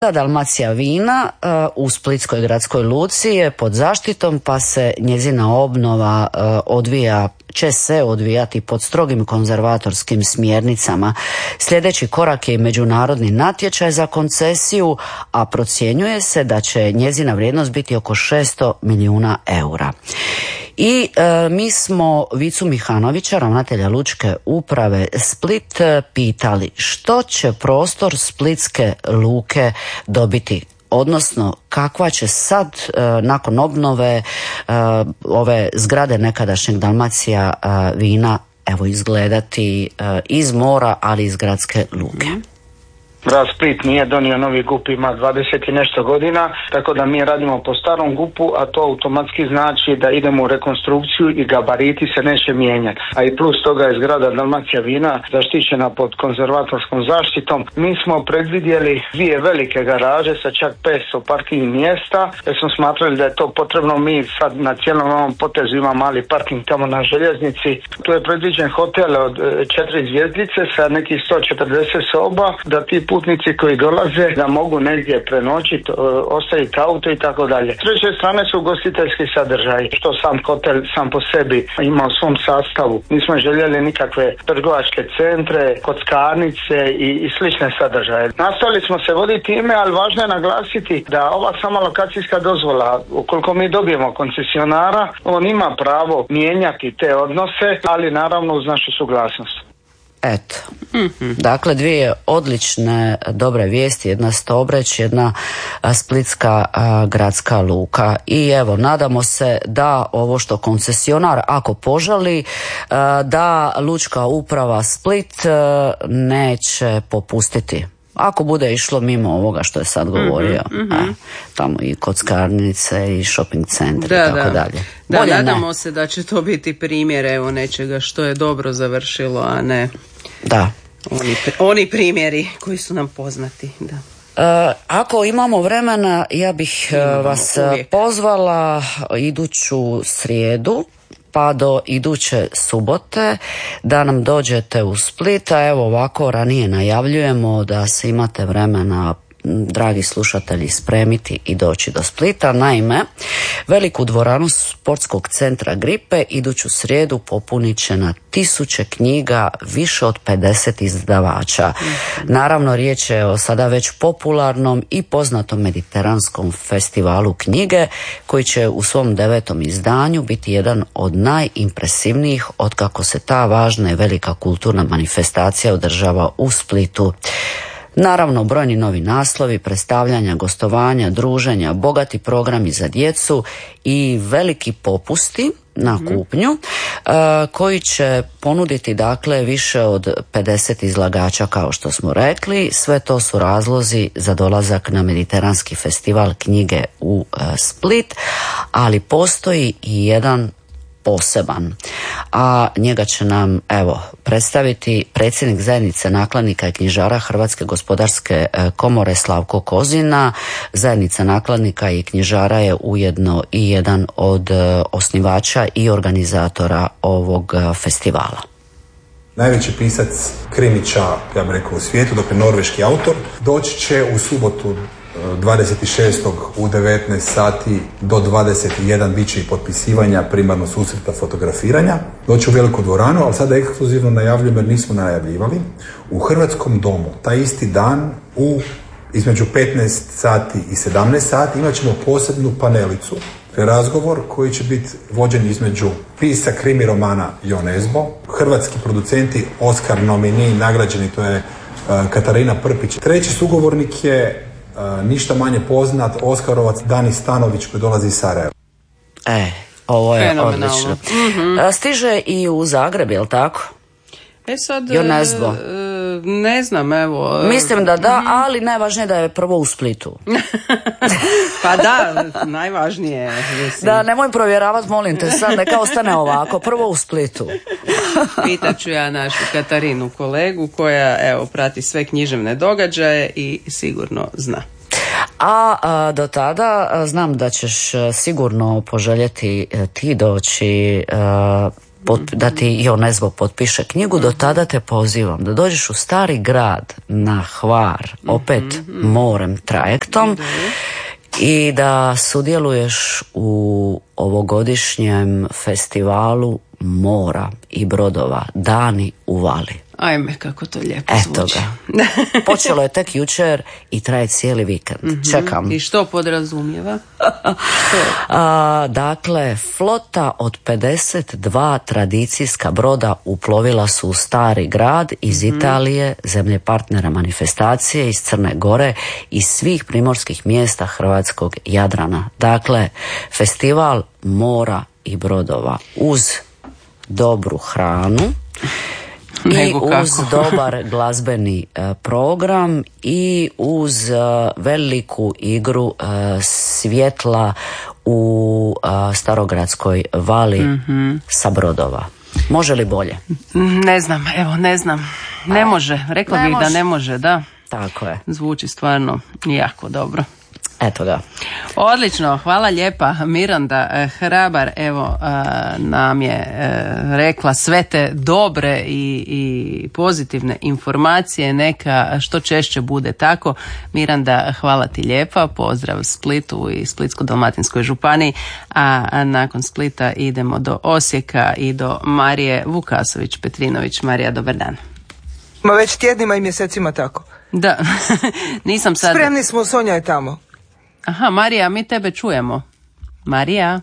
Dalmacija vina u Splitskoj gradskoj luci je pod zaštitom, pa se njezina obnova će se odvijati pod strogim konzervatorskim smjernicama. Sljedeći korak je međunarodni natječaj za koncesiju, a procjenjuje se da će njezina vrijednost biti oko 600 milijuna eura. I mi smo Vicu Mihanovića, ravnatelja Lučke uprave Split, pitali što će prostor Splitske luke dobiti, odnosno kakva će sad nakon obnove ove zgrade nekadašnjeg Dalmacija vina izgledati iz mora, ali iz gradske luke. Grad Split nije donio novi GUP, ima 20 i nešto godina, tako da mi radimo po starom GUP-u, a to automatski znači da idemo u rekonstrukciju i gabariti se neće mijenjati. A i plus toga je zgrada Dalmacija vina zaštićena pod konzervatorskom zaštitom. Mi smo predvidjeli 2 velike garaže sa čak 500 parking mjesta, jer smo smatrali da je to potrebno. Mi sad na cijelom ovom potezu ima mali parking tamo na željeznici. Tu je predviđen hotel od 4 zvjezdice sa nekih 140 soba, da ti putnici koji dolaze da mogu negdje prenoćiti, ostaviti auto i tako dalje. S treće strane su ugostiteljski sadržaj, što sam hotel sam po sebi ima u svom sastavu. Nismo željeli nikakve trgovačke centre, kockarnice i slične sadržaje. Nastavili smo se voditi time, ali važno je naglasiti da ova sama lokacijska dozvola, ukoliko mi dobijemo koncesionara, on ima pravo mijenjati te odnose, ali naravno uz našu suglasnost. Eto, dakle 2 odlične dobre vijesti, jedna Stobreć, jedna Splitska gradska luka. I evo, nadamo se da ovo što koncesionar ako poželi, da Lučka uprava Split neće popustiti. Ako bude išlo mimo ovoga što je sad govorio, tamo i kockarnice i shopping centri i tako dalje. Da, nadamo se da će to biti primjer evo nečega što je dobro završilo, a ne oni primjeri koji su nam poznati. Da. Ako imamo vremena, ja bih vas pozvala iduću srijedu pa do iduće subote da nam dođete u Split. A evo ovako ranije najavljujemo da se imate vremena, dragi slušatelji, spremiti i doći do Splita. Naime, veliku dvoranu sportskog centra Gripe iduću srijedu popunit će na 1000 knjiga, više od 50 izdavača. Naravno, riječ je o sada već popularnom i poznatom mediteranskom festivalu knjige, koji će u svom 9. izdanju biti jedan od najimpresivnijih otkako se ta važna i velika kulturna manifestacija održava u Splitu. Naravno, brojni novi naslovi, predstavljanja, gostovanja, druženja, bogati programi za djecu i veliki popusti na kupnju koji će ponuditi dakle više od 50 izlagača, kao što smo rekli. Sve to su razlozi za dolazak na Mediteranski festival knjige u Split, ali postoji i jedan poseban, a njega će nam predstaviti predsjednik zajednice nakladnika i knjižara Hrvatske gospodarske komore Slavko Kozina. Zajednica nakladnika i knjižara je ujedno i jedan od osnivača i organizatora ovog festivala. Najveći pisac krimića, ja bih rekao, u svijetu, dakle norveški autor, doći će u subotu 26. u 19 sati do 21 bit će i potpisivanja, primarno susreta, fotografiranja. Doći u veliku dvoranu, ali sada ekskluzivno najavljujem jer nismo najavljivali. U Hrvatskom domu, taj isti dan, između 15 sati i 17 sati imat ćemo posebnu panelicu, razgovor koji će biti vođen između pisa krimi romana Jon Esbo, hrvatski producenti Oscar nomini nagrađeni, to je Katarina Prpić. Treći sugovornik je ništa manje poznat Oskarovac Dani Stanović koji dolazi iz Sarajeva. Ovo je odlično. Stiže i u Zagreb, je li tako? Sad ne znam, evo. Mislim da, ali najvažnije da je prvo u Splitu. Pa da, najvažnije. Mislim. Da, nemoj provjeravati, molim te, sad neka ostane ovako, prvo u Splitu. Pitat ću ja našu Katarinu kolegu koja prati sve književne događaje i sigurno zna. A do tada znam da ćeš sigurno poželjeti ti doći da ti Jonezbo potpiše knjigu, do tada te pozivam da dođeš u Stari Grad na Hvar, opet morem trajektom, i da sudjeluješ u ovogodišnjem festivalu mora i brodova Dani u Vali. Ajme, kako to lijepo zvuči. Eto ga. Počelo je tek jučer i traje cijeli vikend. Čekam. I što podrazumijeva? Dakle, flota od 52 tradicijska broda uplovila su u Stari Grad iz Italije, zemlje partnera manifestacije, iz Crne Gore i svih primorskih mjesta hrvatskog Jadrana. Dakle, festival mora i brodova uz dobru hranu i uz dobar glazbeni program i uz veliku igru svjetla u Starogradskoj Vali sa brodova. Može li bolje? Ne znam. Ne može. Rekla bih da ne može, da. Tako je. Zvuči stvarno jako dobro. Eto ga. Odlično, hvala lijepa. Miranda Hrabar nam je rekla sve te dobre i pozitivne informacije, neka što češće bude tako. Miranda, hvala ti lijepa, pozdrav Splitu i Splitsko-dalmatinskoj županiji, a nakon Splita idemo do Osijeka i do Marije Vukasović-Petrinović. Marija, dobar dan. Ma već tjednima i mjesecima tako. Da, nisam sad... Spremni smo, Sonja je tamo. Aha, Marija, mi tebe čujemo. Marija?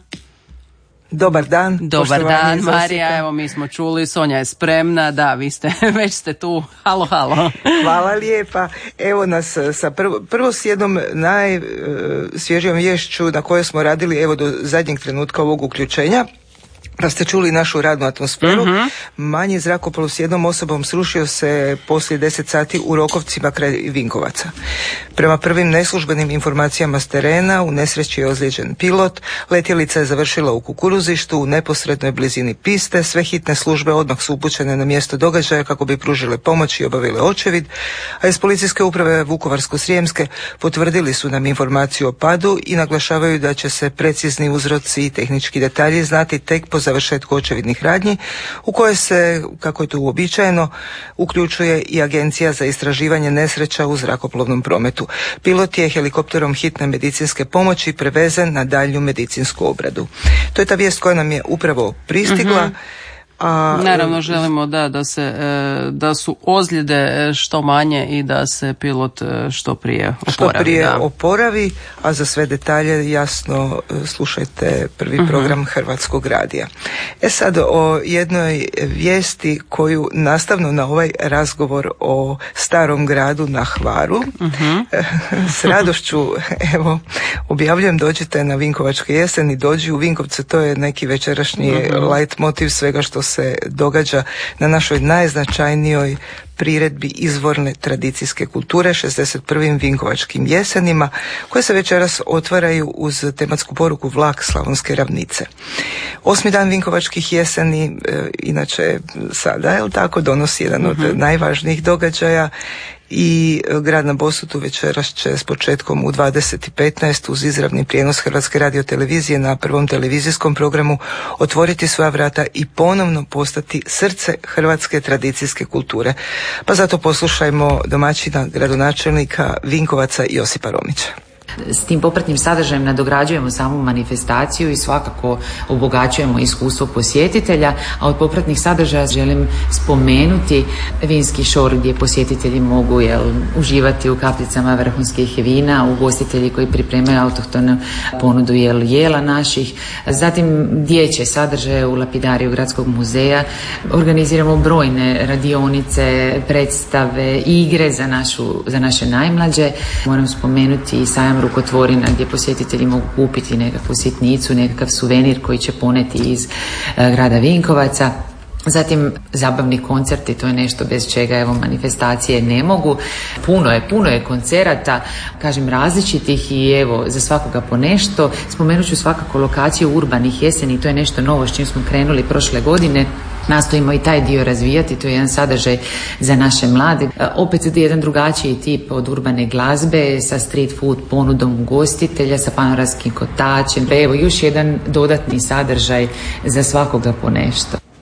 Dobar dan. Dobar dan, Marija, evo mi smo čuli, Sonja je spremna, da, vi ste, već ste tu, halo. Hvala lijepa, evo nas sa prvo s jednom najsvježijom vješću na kojoj smo radili evo do zadnjeg trenutka ovog uključenja. Da ste čuli našu radnu atmosferu, manji zrakoplov s jednom osobom srušio se poslije 10 sati u Rokovcima kraj Vinkovaca. Prema prvim neslužbenim informacijama s terena, u nesreći je ozlijeđen pilot, letjelica je završila u kukuruzištu, u neposrednoj blizini piste, sve hitne službe odmah su upućene na mjesto događaja kako bi pružile pomoć i obavile očevid, a iz policijske uprave Vukovarsko-srijemske potvrdili su nam informaciju o padu i naglašavaju da će se precizni uzroci i tehnički detalji znati tek po završetku očevidnih radnji, u koje se, kako je to uobičajeno, uključuje i Agencija za istraživanje nesreća u zrakoplovnom prometu. Pilot je helikopterom hitne medicinske pomoći prevezen na daljnju medicinsku obradu. To je ta vijest koja nam je upravo pristigla. Naravno želimo da su ozljede što manje i da se pilot što prije oporavi, a za sve detalje jasno slušajte prvi program Hrvatskog radija. Sad o jednoj vijesti koju nastavno na ovaj razgovor o Starom Gradu na Hvaru s radošću evo objavljujem, dođite na Vinkovačke jeseni, dođi u Vinkovce, to je neki večerašnji light motiv svega što se događa na našoj najznačajnijoj priredbi izvorne tradicijske kulture 61. Vinkovačkim jesenima, koje se večeras otvaraju uz tematsku poruku Vlak Slavonske ravnice. 8. dan Vinkovačkih jeseni, inače sada, je li tako, donosi jedan od najvažnijih događaja i grad na Bosutu večeras će s početkom u 20:15 uz izravni prijenos Hrvatske radiotelevizije na prvom televizijskom programu otvoriti svoja vrata i ponovno postati srce hrvatske tradicijske kulture. Pa zato poslušajmo domaćina gradonačelnika Vinkovaca Josipa Romića. S tim popratnim sadržajem nadograđujemo samu manifestaciju i svakako obogaćujemo iskustvo posjetitelja, a od popratnih sadržaja želim spomenuti vinski šor gdje posjetitelji mogu uživati u kapljicama vrhunskih vina, ugostitelji koji pripremaju autohtonu ponudu jela naših, zatim dječje sadržaje u lapidariju Gradskog muzeja, organiziramo brojne radionice, predstave, igre za naše najmlađe. Moram spomenuti i sajam rukotvorina gdje posjetitelji mogu kupiti nekakvu sitnicu, nekakav suvenir koji će poneti iz grada Vinkovaca. Zatim zabavni koncerti, to je nešto bez čega manifestacije ne mogu. Puno je koncerata, kažem različitih i za svakoga po nešto. Spomenut ću svakako lokaciju urbanih jeseni, to je nešto novo s čim smo krenuli prošle godine. Nastojimo i taj dio razvijati, to je jedan sadržaj za naše mlade. Opet jedan drugačiji tip od urbane glazbe sa street food ponudom ugostitelja, sa panoramskim kotačem. Još jedan dodatni sadržaj za svakoga po nešto.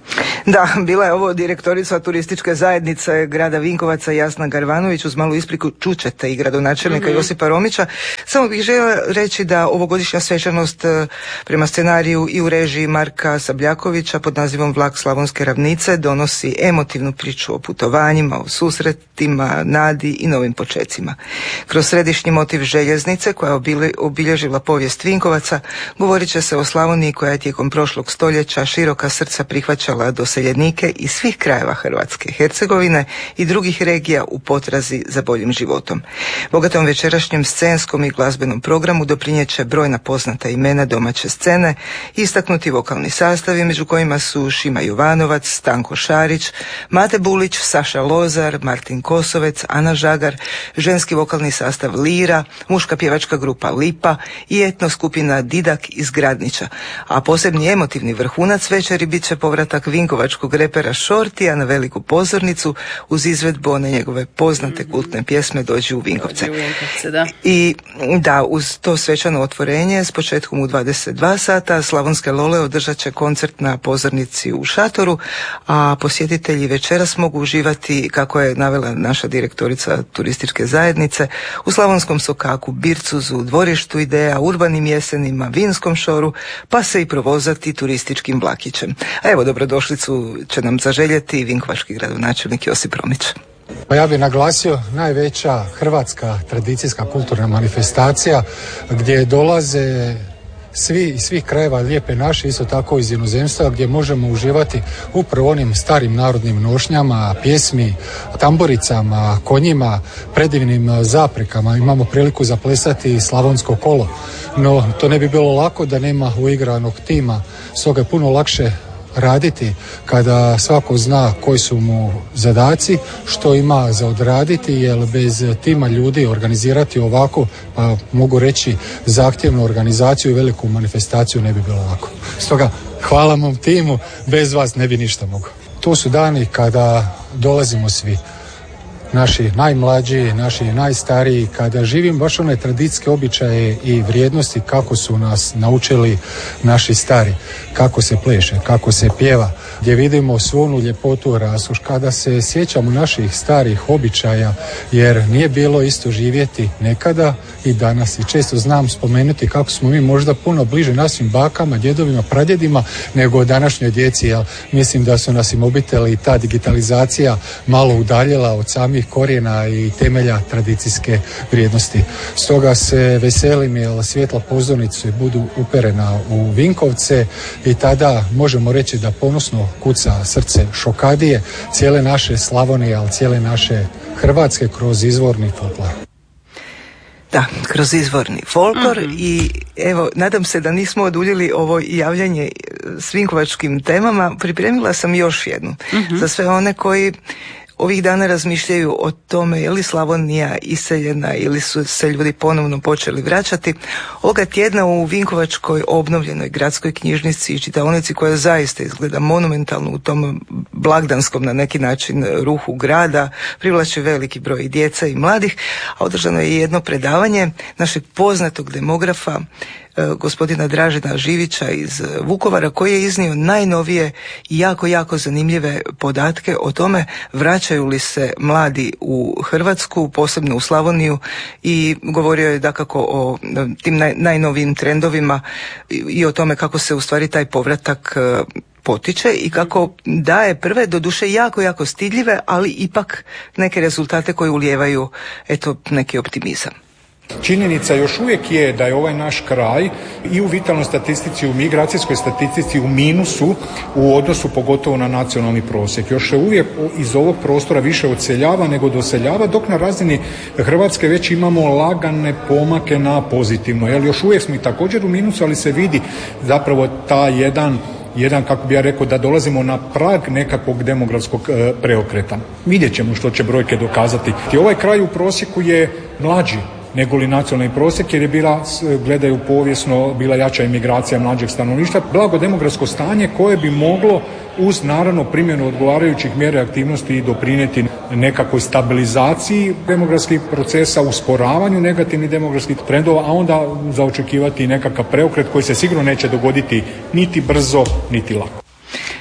Da, bila je ovo direktorica turističke zajednice grada Vinkovaca Jasna Garvanović. Uz malu ispriku čućete i gradonačelnika Josipa Romića. Samo bih željela reći da ovogodišnja svečanost prema scenariju i u režiji Marka Sabljakovića pod nazivom Vlak Slavonske ravnice donosi emotivnu priču o putovanjima, o susretima, nadi i novim počecima. Kroz središnji motiv željeznice koja je obilježila povijest Vinkovaca govorit će se o Slavoniji koja je tijekom prošlog stoljeća široka srca prihvaćala doseljenike iz svih krajeva Hrvatske, Hercegovine i drugih regija u potrazi za boljim životom. Bogatom večerašnjem scenskom i glazbenom programu doprinijet će brojna poznata imena domaće scene, istaknuti vokalni sastavi među kojima su Šima Jovanovac, Stanko Šarić, Mate Bulić, Saša Lozar, Martin Kosovec, Ana Žagar, ženski vokalni sastav Lira, muška pjevačka grupa Lipa i etno skupina Didak iz Gradnića. A posebni emotivni vrhunac večeri bit će povratak vinkovačkog repera Shortija na veliku pozornicu uz izvedbu one njegove poznate kultne pjesme Dođi u Vinkovce. I da, uz to svečano otvorenje s početkom u 22 sata Slavonske Lole održat će koncert na pozornici u šatoru, a posjetitelji večeras mogu uživati, kako je navela naša direktorica turističke zajednice, u Slavonskom sokaku, bircuzu, dvorištu ideja, urbanim jesenima, vinskom šoru, pa se i provozati turističkim vlakićem. A evo, dobrodošlicu će nam zaželjeti vinkovački gradonačelnik Josip Romić. Pa ja bih naglasio najveća hrvatska tradicijska kulturna manifestacija gdje dolaze svi iz svih krajeva lijepe naše, isto tako iz inozemstva, gdje možemo uživati upravo onim starim narodnim nošnjama, pjesmi, tamburicama, konjima, predivnim zaprekama. Imamo priliku zaplesati slavonsko kolo, no to ne bi bilo lako da nema uigranog tima, stoga je puno lakše raditi kada svako zna koji su mu zadaci, što ima za odraditi, jer bez tima ljudi organizirati ovako, pa mogu reći zahtjevnu organizaciju i veliku manifestaciju ne bi bilo lako. Stoga hvala mom timu, bez vas ne bi ništa mogao. To su dani kada dolazimo svi, naši najmlađi, naši najstariji, kada živim baš one tradicijske običaje i vrijednosti kako su nas naučili naši stari, kako se pleše, kako se pjeva, gdje vidimo svu onu ljepotu raskoš, kada se sjećamo naših starih običaja, jer nije bilo isto živjeti nekada i danas. I često znam spomenuti kako smo mi možda puno bliže našim bakama, djedovima, pradjedima nego današnjoj djeci, jer mislim da su nas i mobiteli i ta digitalizacija malo udaljila od samih korijena i temelja tradicijske vrijednosti. Stoga se veselim jer svjetla pozornice budu uperena u Vinkovce i tada možemo reći da ponosno kuca srce Šokadije, cijele naše Slavonije, ali cijele naše Hrvatske kroz izvorni folklor. Da, kroz izvorni folklor i evo, nadam se da nismo oduljili ovo javljanje s vinkovačkim temama. Pripremila sam još jednu za sve one koji ovih dana razmišljaju o tome je li Slavonija iseljena ili su se ljudi ponovno počeli vraćati. Ovoga tjedna u Vinkovačkoj obnovljenoj gradskoj knjižnici i čitaonici, koja zaista izgleda monumentalno u tom blagdanskom na neki način ruhu grada, privlači veliki broj djece i mladih, a održano je jedno predavanje našeg poznatog demografa gospodina Dražena Živića iz Vukovara, koji je iznio najnovije i jako zanimljive podatke o tome vraćaju li se mladi u Hrvatsku, posebno u Slavoniju, i govorio je dakako o tim najnovijim trendovima i o tome kako se u stvari taj povratak potiče i kako daje prve, doduše jako stidljive, ali ipak neke rezultate koji ulijevaju neki optimizam. Činjenica još uvijek je da je ovaj naš kraj i u vitalnoj statistici, u migracijskoj statistici u minusu u odnosu pogotovo na nacionalni prosjek. Još se uvijek iz ovog prostora više odseljava nego doseljava, dok na razini Hrvatske već imamo lagane pomake na pozitivno. Još uvijek smo i također u minusu, ali se vidi zapravo ta jedan, kako bi ja rekao, da dolazimo na prag nekakvog demografskog preokreta. Vidjet ćemo što će brojke dokazati. I ovaj kraj u prosjeku je mlađi nego li nacionalni prosjek, jer je bila, gledaju povijesno, bila jača imigracija mlađeg stanovništva, blago demografsko stanje koje bi moglo uz naravno primjenu odgovarajućih mjera aktivnosti doprinijeti nekakvoj stabilizaciji demografskih procesa, usporavanju negativnih demografskih trendova, a onda za očekivati nekakav preokret koji se sigurno neće dogoditi niti brzo, niti lako.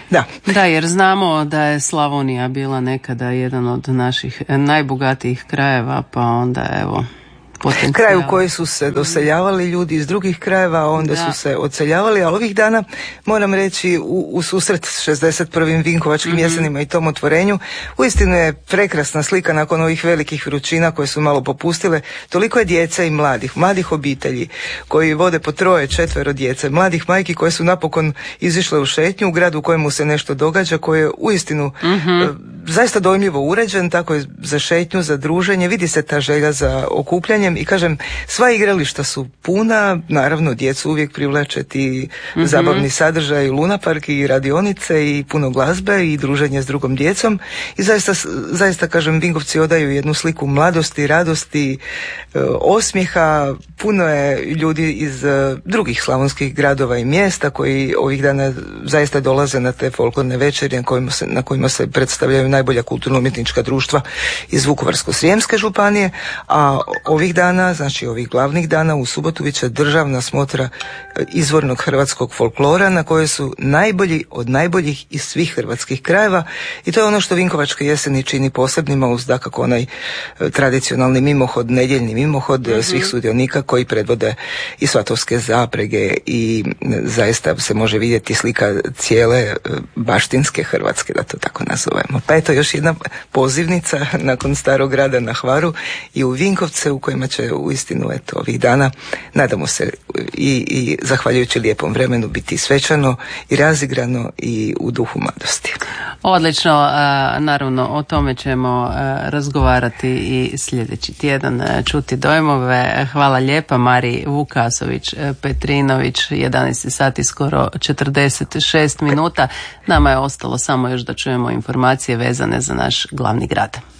Da, jer znamo da je Slavonija bila nekada jedan od naših najbogatijih krajeva, pa onda evo... Kraj u koji su se doseljavali ljudi iz drugih krajeva, onda su se odseljavali, ali ovih dana moram reći u susret s 61. Vinkovačkim jesenima i tom otvorenju, uistinu je prekrasna slika nakon ovih velikih vrućina koje su malo popustile. Toliko je djece i mladih obitelji koji vode po 3-4 djece, mladih majki koje su napokon izišle u šetnju u gradu u kojemu se nešto događa, koji je uistinu zaista dojmljivo uređen, tako je za šetnju, za druženje, vidi se ta želja za okupljanjem i kažem, sva igrališta su puna, naravno djecu uvijek privlače ti zabavni sadržaj, lunapark i radionice i puno glazbe i druženje s drugom djecom i zaista kažem, Vinkovci odaju jednu sliku mladosti, radosti, osmijeha, puno je ljudi iz drugih slavonskih gradova i mjesta koji ovih dana zaista dolaze na te folklorne večeri na kojima se predstavljaju najbolja kulturno-umjetnička društva iz Vukovarsko-srijemske županije, a ovih dana, znači ovih glavnih dana u subotu bit će državna smotra izvornog hrvatskog folklora na kojoj su najbolji od najboljih iz svih hrvatskih krajeva i to je ono što Vinkovačke jeseni čini posebnima uz dakako onaj tradicionalni mimohod, nedjeljni mimohod svih sudionika koji predvode i svatovske zaprege i zaista se može vidjeti slika cijele baštinske Hrvatske, da to tako nazovemo. Pa eto još jedna pozivnica nakon Starog grada na Hvaru i u Vinkovce u kojima će uistinu eto ovih dana, nadamo se i zahvaljujući lijepom vremenu biti svečano i razigrano i u duhu mladosti. Odlično, naravno o tome ćemo razgovarati i sljedeći tjedan, čuti dojmove. Hvala lijepa Mariji Vukasović Petrinović, 11 sati skoro 46 minuta. Nama je ostalo samo još da čujemo informacije vezane za naš glavni grad.